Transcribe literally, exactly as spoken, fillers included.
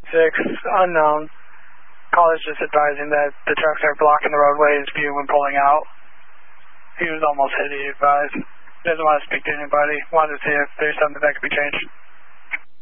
six, unknown. Caller's just advising that the trucks are blocking the roadway's view when pulling out. He was almost hit, he advised. Doesn't want to speak to anybody. Wanted to see if there's something that could be changed.